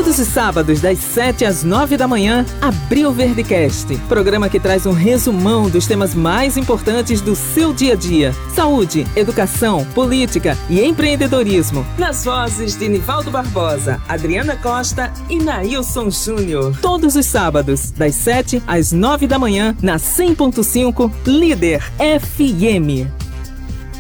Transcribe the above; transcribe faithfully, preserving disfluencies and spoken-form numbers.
Todos os sábados, das sete às nove da manhã, Abril Verdecast. Programa que traz um resumão dos temas mais importantes do seu dia a dia. Saúde, educação, política e empreendedorismo. Nas vozes de Nivaldo Barbosa, Adriana Costa e Nailson Júnior. Todos os sábados, das sete às nove da manhã, na cem ponto cinco Líder F M.